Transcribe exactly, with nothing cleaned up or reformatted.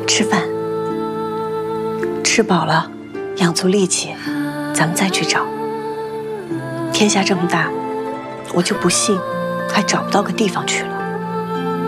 吃饭，吃饱了，养足力气，咱们再去找。天下这么大，我就不信还找不到个地方去了。